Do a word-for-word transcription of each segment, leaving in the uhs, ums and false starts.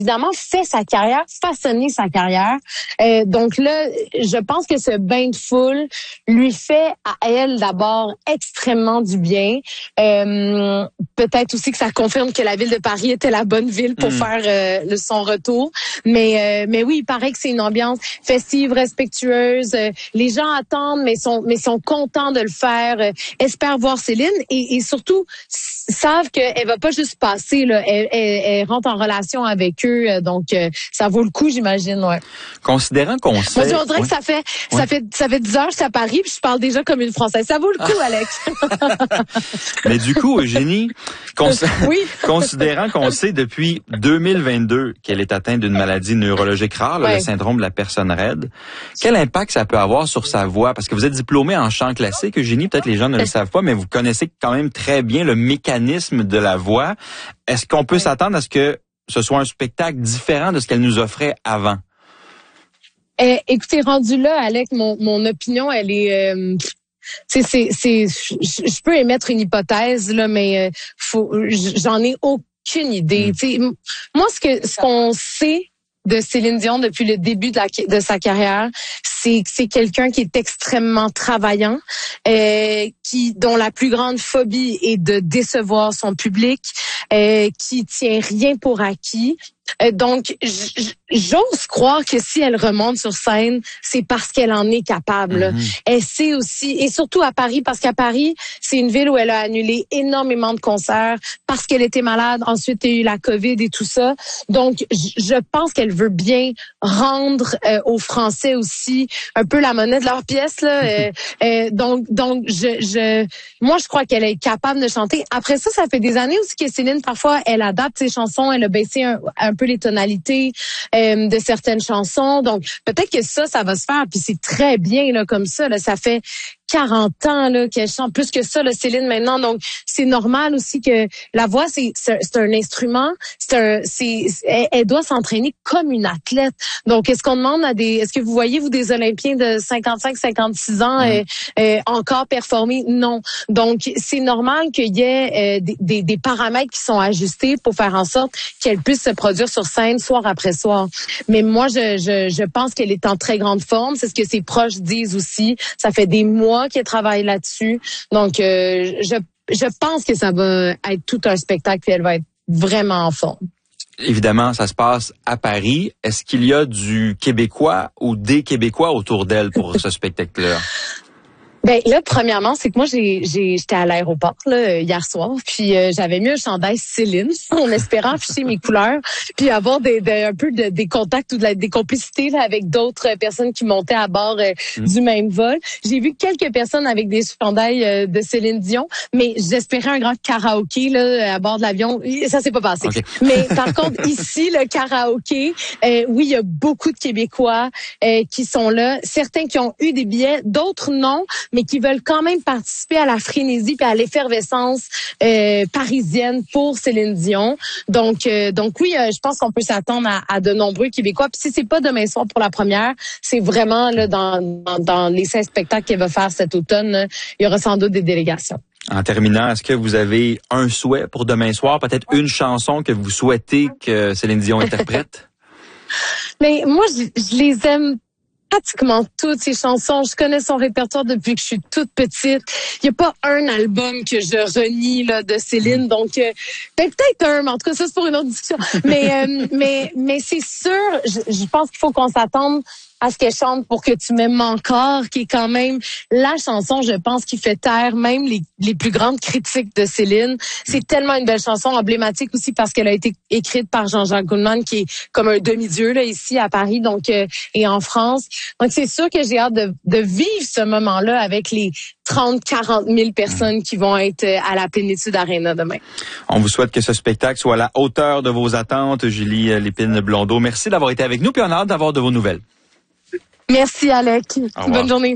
évidemment fait sa carrière, façonné sa carrière. Euh, donc là, je pense que ce bain de foule lui fait à elle d'abord extrêmement du bien. Euh, peut-être aussi que ça confirme que la ville de Paris était la bonne ville pour mmh. faire euh, le, son retour. Mais euh, mais oui, il paraît que c'est une ambiance festive, respectueuse. Euh, les gens attendent, mais sont mais sont contents de le faire. Euh, espèrent voir Céline et, et surtout savent qu'elle va pas juste passer. Là, elle, elle, elle rentre en relation avec eux. Donc, euh, ça vaut le coup, j'imagine, ouais. Considérant qu'on sait... Moi, on dirait ouais. que ça fait, ça ouais. fait, ça fait dix heures que je suis à Paris, puis je parle déjà comme une Française. Ça vaut le coup, Alex. Mais du coup, Eugénie, cons... oui. considérant qu'on sait depuis deux mille vingt-deux qu'elle est atteinte d'une maladie neurologique rare, ouais. le syndrome de la personne raide, quel impact ça peut avoir sur sa voix? Parce que vous êtes diplômée en chant classique, Eugénie, peut-être les gens ne le savent pas, mais vous connaissez quand même très bien le mécanisme de la voix. Est-ce qu'on peut ouais. s'attendre à ce que ce soit un spectacle différent de ce qu'elle nous offrait avant? Eh, écoutez, rendu là, Alex, mon, mon opinion, elle est... Euh, c'est, c'est, c'est, je peux émettre une hypothèse, là, mais euh, faut, j'en ai aucune idée. Mm. Moi, ce que ce qu'on sait de Céline Dion depuis le début de, la, de sa carrière, c'est que c'est quelqu'un qui est extrêmement travaillant, euh, qui dont la plus grande phobie est de décevoir son public, euh, qui tient rien pour acquis. Euh, donc, j'ose croire que si elle remonte sur scène, c'est parce qu'elle en est capable. Mm-hmm. Elle sait aussi, et surtout à Paris, parce qu'à Paris, c'est une ville où elle a annulé énormément de concerts parce qu'elle était malade. Ensuite, il y a eu la COVID et tout ça. Donc, je pense qu'elle veut bien rendre euh, aux Français aussi un peu la monnaie de leur pièce. Là. euh, euh, donc, donc, je, je, moi, je crois qu'elle est capable de chanter. Après ça, ça fait des années aussi que Céline, parfois, elle adapte ses chansons, elle a baissé un, un peu les tonalités euh, de certaines chansons. Donc, peut-être que ça, ça va se faire. Puis c'est très bien là comme ça. Là, ça fait quarante ans là qu'elle chante, plus que ça, là, Céline maintenant. Donc, c'est normal aussi que la voix, c'est c'est, c'est un instrument. C'est un, c'est, elle, elle doit s'entraîner comme une athlète. Donc, est-ce qu'on demande à des, est-ce que vous voyez vous des Olympiens de cinquante-cinq, cinquante-six ans mmh. euh, euh, encore performer? Non. Donc, c'est normal qu'il y ait euh, des, des, des paramètres qui sont ajustés pour faire en sorte qu'elle puisse se produire sur scène soir après soir. Mais moi, je, je, je pense qu'elle est en très grande forme. C'est ce que ses proches disent aussi. Ça fait des mois qu'elle travaille là-dessus. Donc, euh, je, je pense que ça va être tout un spectacle et elle va être vraiment en forme. Évidemment, ça se passe à Paris. Est-ce qu'il y a du Québécois ou des Québécois autour d'elle pour ce spectacle-là? Ben là, premièrement, c'est que moi j'ai j'ai j'étais à l'aéroport là hier soir, puis euh, j'avais mis un chandail Céline en espérant afficher mes couleurs, puis avoir des, des un peu de, des contacts ou de la, des complicités là, avec d'autres personnes qui montaient à bord euh, mmh. du même vol. J'ai vu quelques personnes avec des chandails euh, de Céline Dion, mais j'espérais un grand karaoké là à bord de l'avion. Ça s'est pas passé. Okay. Mais par contre ici le karaoké, euh, oui, il y a beaucoup de Québécois euh, qui sont là, certains qui ont eu des billets, d'autres non, mais qui veulent quand même participer à la frénésie et à l'effervescence euh, parisienne pour Céline Dion. Donc, euh, donc oui, euh, je pense qu'on peut s'attendre à, à de nombreux Québécois. Puis si c'est pas demain soir pour la première, c'est vraiment là dans, dans, dans les cinq spectacles qu'elle va faire cet automne, là, il y aura sans doute des délégations. En terminant, est-ce que vous avez un souhait pour demain soir, peut-être une chanson que vous souhaitez que Céline Dion interprète? Mais moi, je, je les aime pratiquement toutes ces chansons. Je connais son répertoire depuis que je suis toute petite. Il n'y a pas un album que je renie là de Céline. Donc, euh, ben, peut-être un, mais en tout cas, ça, c'est pour une autre discussion. Mais, euh, mais, mais c'est sûr, je, je pense qu'il faut qu'on s'attende à ce qu'elle chante Pour que tu m'aimes encore, qui est quand même la chanson, je pense, qui fait taire même les, les plus grandes critiques de Céline. C'est tellement une belle chanson, emblématique aussi parce qu'elle a été écrite par Jean-Jacques Goldman, qui est comme un demi-dieu là ici à Paris, donc euh, et en France. Donc c'est sûr que j'ai hâte de, de vivre ce moment-là avec les trente, quarante mille personnes qui vont être à la Plénitude Arena demain. On vous souhaite que ce spectacle soit à la hauteur de vos attentes, Julie Lépine-Blondeau. Merci d'avoir été avec nous, puis on a hâte d'avoir de vos nouvelles. Merci, Alec. Bonne journée.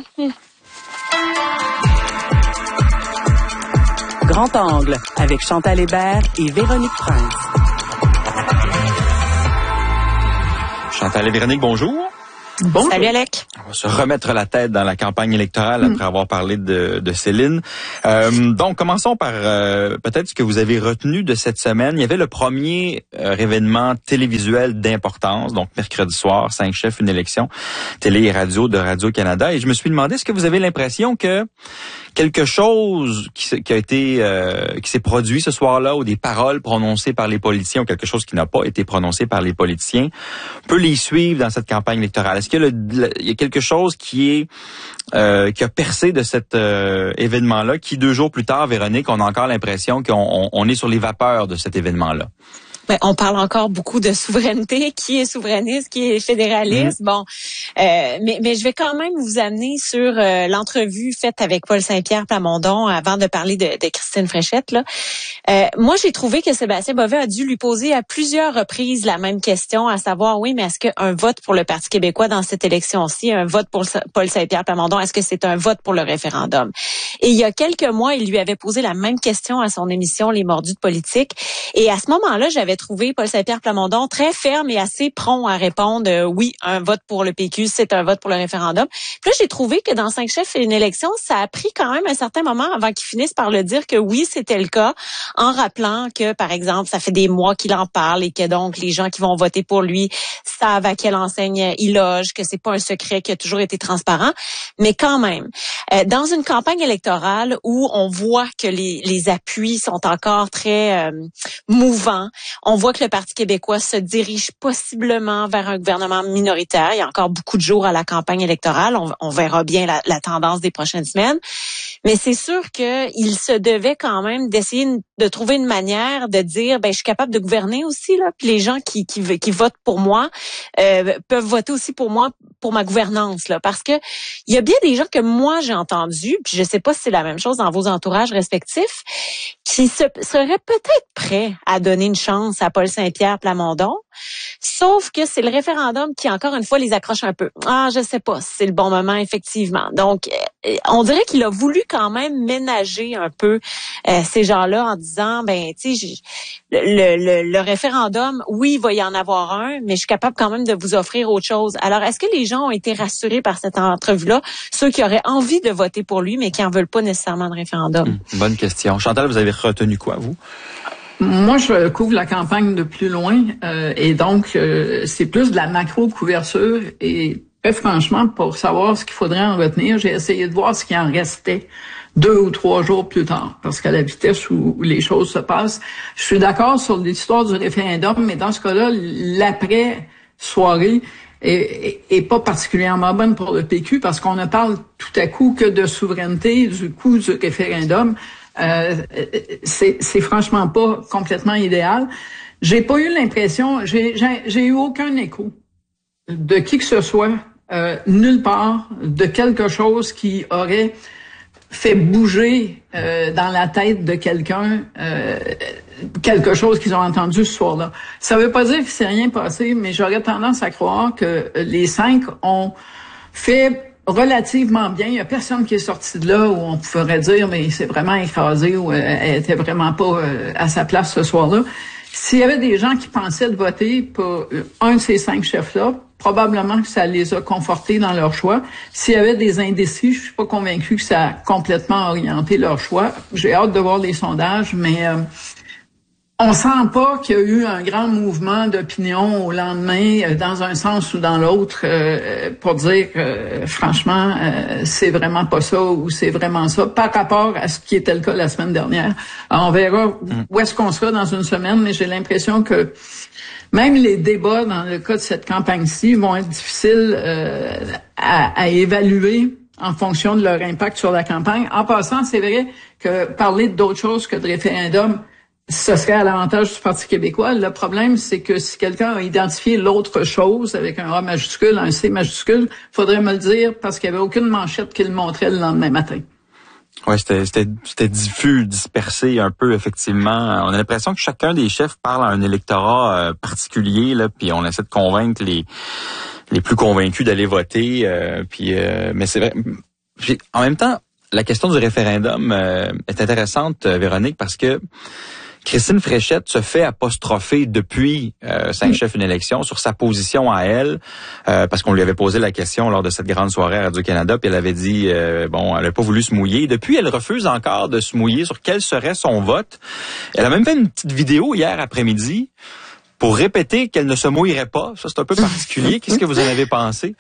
Grand Angle avec Chantal Hébert et Véronique Prince. Chantal et Véronique, bonjour. Bonjour. Salut, Alec. se remettre la tête dans la campagne électorale après mmh. avoir parlé de, de Céline. Euh, donc, commençons par euh, peut-être ce que vous avez retenu de cette semaine. Il y avait le premier euh, événement télévisuel d'importance, donc mercredi soir, cinq chefs, une élection, télé et radio de Radio-Canada. Et je me suis demandé, est-ce que vous avez l'impression que quelque chose qui, qui a été euh, qui s'est produit ce soir-là, ou des paroles prononcées par les politiciens, ou quelque chose qui n'a pas été prononcé par les politiciens, peut les suivre dans cette campagne électorale? Est-ce qu'il y a, le, il y a quelque chose qui est euh, qui a percé de cet euh, événement-là, qui deux jours plus tard, Véronique, on a encore l'impression qu'on on, on est sur les vapeurs de cet événement-là? Ben, on parle encore beaucoup de souveraineté, qui est souverainiste, qui est fédéraliste. Mmh. Bon, euh, mais, mais je vais quand même vous amener sur euh, l'entrevue faite avec Paul Saint-Pierre Plamondon avant de parler de, de Christine Fréchette. Là. Euh, moi, j'ai trouvé que Sébastien Bovet a dû lui poser à plusieurs reprises la même question, à savoir, oui, mais est-ce qu'un vote pour le Parti québécois dans cette élection-ci, un vote pour Paul Saint-Pierre Plamondon, est-ce que c'est un vote pour le référendum? Et il y a quelques mois, il lui avait posé la même question à son émission Les Mordus de politique. Et à ce moment-là, j'avais trouvé Paul Saint-Pierre Plamondon très ferme et assez prompt à répondre euh, oui, un vote pour le P Q, c'est un vote pour le référendum. Puis là, j'ai trouvé que dans cinq chefs et une élection, ça a pris quand même un certain moment avant qu'il finisse par le dire que oui, c'était le cas, en rappelant que, par exemple, ça fait des mois qu'il en parle et que donc les gens qui vont voter pour lui savent à quelle enseigne il loge, que c'est pas un secret qui a toujours été transparent. Mais quand même, euh, dans une campagne électorale où on voit que les, les appuis sont encore très euh, mouvants, on voit que le Parti québécois se dirige possiblement vers un gouvernement minoritaire. Il y a encore beaucoup de jours à la campagne électorale. On, on verra bien la, la tendance des prochaines semaines. Mais c'est sûr qu'il se devait quand même d'essayer de trouver une manière de dire, ben je suis capable de gouverner aussi là. Puis les gens qui qui, qui votent pour moi euh, peuvent voter aussi pour moi pour ma gouvernance là, parce que il y a bien des gens que moi j'ai entendus, puis je sais pas si c'est la même chose dans vos entourages respectifs, qui se, seraient peut-être prêts à donner une chance à Paul Saint-Pierre Plamondon. Sauf que c'est le référendum qui, encore une fois, les accroche un peu. Ah, je sais pas si c'est le bon moment, effectivement. Donc, euh, on dirait qu'il a voulu quand même ménager un peu euh, ces gens-là en disant, ben, tu sais, le, le, le référendum, oui, il va y en avoir un, mais je suis capable quand même de vous offrir autre chose. Alors, est-ce que les gens ont été rassurés par cette entrevue-là, ceux qui auraient envie de voter pour lui, mais qui en veulent pas nécessairement de référendum? Mmh, bonne question. Chantal, vous avez retenu quoi, vous? Moi, je couvre la campagne de plus loin euh, et donc euh, c'est plus de la macro-couverture et très franchement, pour savoir ce qu'il faudrait en retenir, j'ai essayé de voir ce qui en restait deux ou trois jours plus tard, parce qu'à la vitesse où, où les choses se passent, je suis d'accord sur l'histoire du référendum, mais dans ce cas-là, l'après-soirée est, est, est pas particulièrement bonne pour le P Q parce qu'on ne parle tout à coup que de souveraineté, du coût du référendum. Euh, c'est, c'est franchement pas complètement idéal. J'ai pas eu l'impression, j'ai, j'ai, j'ai eu aucun écho de qui que ce soit, euh, nulle part, de quelque chose qui aurait fait bouger euh, dans la tête de quelqu'un euh, quelque chose qu'ils ont entendu ce soir-là. Ça veut pas dire qu'il s'est rien passé, mais j'aurais tendance à croire que les cinq ont fait relativement bien. Il y a personne qui est sorti de là où on pourrait dire mais il s'est vraiment écrasé ou elle était vraiment pas à sa place ce soir-là. S'il y avait des gens qui pensaient de voter pour un de ces cinq chefs-là, probablement que ça les a confortés dans leur choix. S'il y avait des indécis, je suis pas convaincue que ça a complètement orienté leur choix. J'ai hâte de voir les sondages, mais euh, on sent pas qu'il y a eu un grand mouvement d'opinion au lendemain, euh, dans un sens ou dans l'autre, euh, pour dire euh, franchement, euh, c'est vraiment pas ça ou c'est vraiment ça, par rapport à ce qui était le cas la semaine dernière. Alors, on verra mm. où est-ce qu'on sera dans une semaine, mais j'ai l'impression que même les débats dans le cas de cette campagne-ci vont être difficiles euh, à, à évaluer en fonction de leur impact sur la campagne. En passant, c'est vrai que parler d'autre chose que de référendum, ce serait à l'avantage du Parti québécois. Le problème, c'est que si quelqu'un a identifié l'autre chose avec un A majuscule, un C majuscule, faudrait me le dire parce qu'il n'y avait aucune manchette qui le montrait le lendemain matin. Ouais, c'était, c'était, c'était diffus, dispersé un peu, effectivement. On a l'impression que chacun des chefs parle à un électorat euh, particulier, là, puis on essaie de convaincre les les plus convaincus d'aller voter. Euh, puis, euh, mais c'est vrai. J'ai, en même temps, la question du référendum euh, est intéressante, Véronique, parce que Christine Fréchette se fait apostropher depuis euh, cinq chefs une élection sur sa position à elle, euh, parce qu'on lui avait posé la question lors de cette grande soirée à Radio-Canada, puis elle avait dit, euh, bon, elle n'a pas voulu se mouiller. Depuis, elle refuse encore de se mouiller sur quel serait son vote. Elle a même fait une petite vidéo hier après-midi pour répéter qu'elle ne se mouillerait pas. Ça, c'est un peu particulier. Qu'est-ce que vous en avez pensé?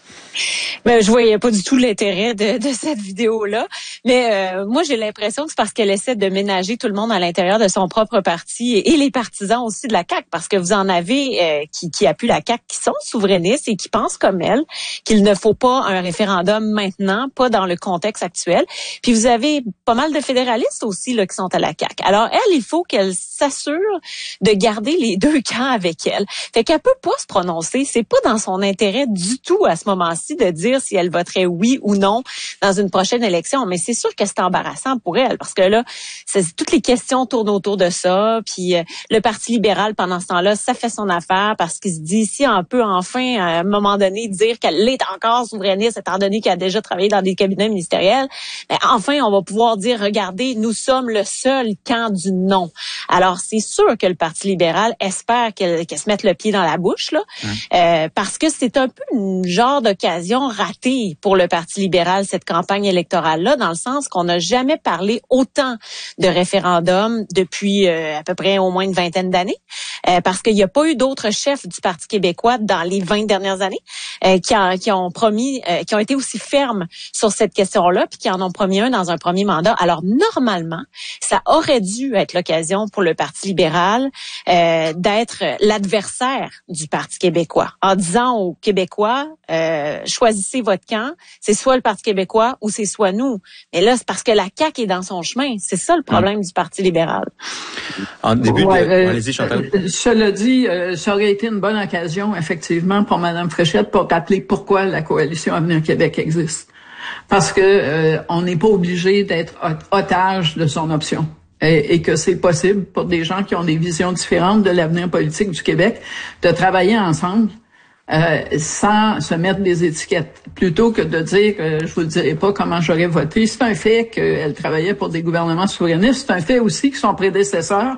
Ben, je voyais pas du tout l'intérêt de, de cette vidéo-là. Mais euh, moi, j'ai l'impression que c'est parce qu'elle essaie de ménager tout le monde à l'intérieur de son propre parti et, et les partisans aussi de la C A Q. Parce que vous en avez euh, qui, qui appuient la C A Q, qui sont souverainistes et qui pensent comme elle qu'il ne faut pas un référendum maintenant, pas dans le contexte actuel. Puis vous avez pas mal de fédéralistes aussi là qui sont à la C A Q. Alors elle, il faut qu'elle s'assure de garder les deux camps avec elle. Fait qu'elle peut pas se prononcer. C'est pas dans son intérêt du tout à ce moment-ci de dire si elle voterait oui ou non dans une prochaine élection. Mais c'est sûr que c'est embarrassant pour elle parce que là, c'est, toutes les questions tournent autour de ça. Puis euh, le Parti libéral, pendant ce temps-là, ça fait son affaire parce qu'il se dit si on peut enfin, à un moment donné, dire qu'elle est encore souverainiste étant donné qu'elle a déjà travaillé dans des cabinets ministériels, ben, enfin, on va pouvoir dire, regardez, nous sommes le seul camp du non. Alors, c'est sûr que le Parti libéral espère qu'elle, qu'elle se mette le pied dans la bouche, là, mmh. euh, parce que c'est un peu une genre d'occasion ratée pour le Parti libéral, cette campagne électorale-là, dans le sens qu'on n'a jamais parlé autant de référendum depuis euh, à peu près au moins une vingtaine d'années, euh, parce qu'il n'y a pas eu d'autres chefs du Parti québécois dans les vingt dernières années euh, qui, a, qui ont promis, euh, qui ont été aussi fermes sur cette question-là, puis qui en ont promis un dans un premier mandat. Alors, normalement, ça aurait dû être l'occasion pour le Parti libéral euh, d'être l'adversaire du Parti québécois, en disant aux Québécois, euh, choisissez votre camp, c'est soit le Parti québécois ou c'est soit nous. Mais là, c'est parce que la C A Q est dans son chemin. C'est ça le problème mmh. du Parti libéral. En début ouais, de... Euh, Allez-y, Chantal. Euh, cela dit, euh, ça aurait été une bonne occasion, effectivement, pour Mme Fréchette pour rappeler pourquoi la Coalition Avenir Québec existe. Parce que euh, on n'est pas obligé d'être otage de son option. Et, et que c'est possible pour des gens qui ont des visions différentes de l'avenir politique du Québec de travailler ensemble euh, sans se mettre des étiquettes. Plutôt que de dire euh, je vous le dirai pas comment j'aurais voté. C'est un fait qu'elle travaillait pour des gouvernements souverainistes. C'est un fait aussi que son prédécesseur,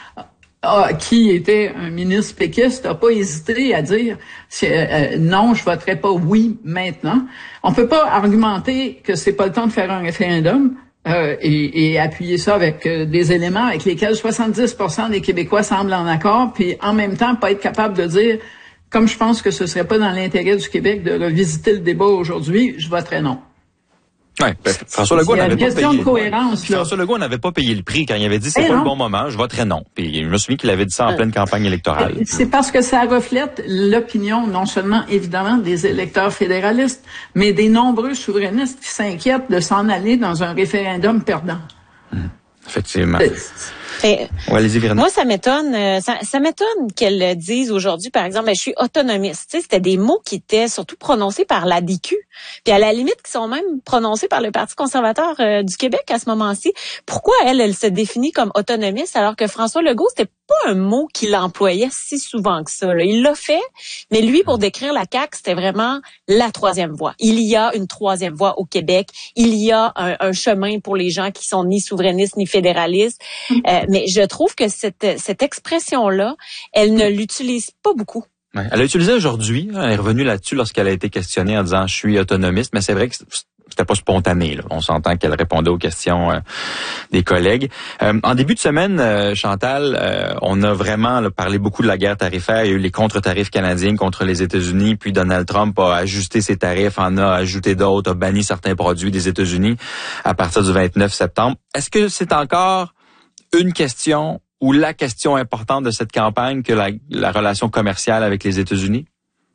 ah, qui était un ministre péquiste, n'a pas hésité à dire euh, non, je voterai pas oui maintenant. On peut pas argumenter que c'est pas le temps de faire un référendum. Euh, et, et appuyer ça avec euh, des éléments avec lesquels soixante-dix pour cent des Québécois semblent en accord, puis en même temps pas être capable de dire, comme je pense que ce serait pas dans l'intérêt du Québec de revisiter le débat aujourd'hui, je voterai non. Ouais, ben, François Legault n'avait pas payé. De cohérence, là. François Legault n'avait pas payé le prix quand il avait dit c'est eh pas non. le bon moment, je voterai non. Puis je me souviens qu'il avait dit ça en euh, pleine campagne électorale. C'est parce que ça reflète l'opinion non seulement évidemment des électeurs fédéralistes, mais des nombreux souverainistes qui s'inquiètent de s'en aller dans un référendum perdant. Mmh, effectivement. Et, ouais, allez-y, Véronique. Moi, ça m'étonne, ça, ça m'étonne qu'elle dise aujourd'hui, par exemple, ben, je suis autonomiste. Tu sais, c'était des mots qui étaient surtout prononcés par l'A D Q, puis à la limite qui sont même prononcés par le Parti conservateur euh, du Québec à ce moment-ci. Pourquoi elle, elle se définit comme autonomiste alors que François Legault, c'était pas un mot qu'il employait si souvent que ça, là. Il l'a fait, mais lui, pour décrire la C A Q, c'était vraiment la troisième voie. Il y a une troisième voie au Québec. Il y a un, un chemin pour les gens qui sont ni souverainistes ni fédéralistes. Euh, mais je trouve que cette, cette expression-là, elle ne l'utilise pas beaucoup. Ouais, elle l'a utilisé aujourd'hui. Elle est revenue là-dessus lorsqu'elle a été questionnée en disant « je suis autonomiste », mais c'est vrai que c'était pas spontané. Là. On s'entend qu'elle répondait aux questions euh, des collègues. Euh, en début de semaine, euh, Chantal, euh, on a vraiment là, parlé beaucoup de la guerre tarifaire. Il y a eu les contre-tarifs canadiens contre les États-Unis, puis Donald Trump a ajusté ses tarifs, en a ajouté d'autres, a banni certains produits des États-Unis à partir du vingt-neuf septembre. Est-ce que c'est encore une question ou la question importante de cette campagne que la, la relation commerciale avec les États-Unis?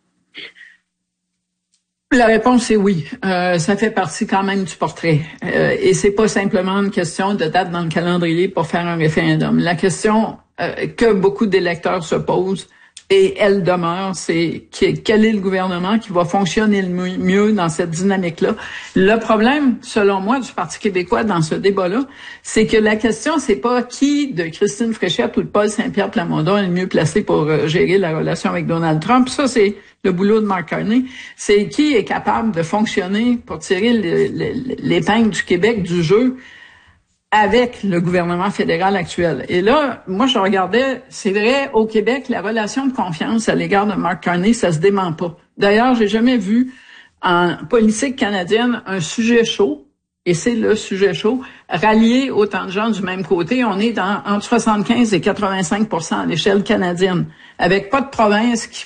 La réponse est oui. Euh, ça fait partie quand même du portrait. Euh, et c'est pas simplement une question de date dans le calendrier pour faire un référendum. La question euh, que beaucoup d'électeurs se posent, et elle demeure, c'est quel est le gouvernement qui va fonctionner le mieux dans cette dynamique-là. Le problème, selon moi, du Parti québécois dans ce débat-là, c'est que la question, c'est pas qui de Christine Fréchette ou de Paul Saint-Pierre Plamondon est le mieux placé pour gérer la relation avec Donald Trump. Ça, c'est le boulot de Mark Carney. C'est qui est capable de fonctionner pour tirer l'épingle du Québec du jeu avec le gouvernement fédéral actuel. Et là, moi, je regardais, c'est vrai, au Québec, la relation de confiance à l'égard de Mark Carney, ça se dément pas. D'ailleurs, j'ai jamais vu en politique canadienne un sujet chaud, et c'est le sujet chaud, rallier autant de gens du même côté. On est dans entre soixante-quinze et quatre-vingt-cinq pour cent à l'échelle canadienne, avec pas de province qui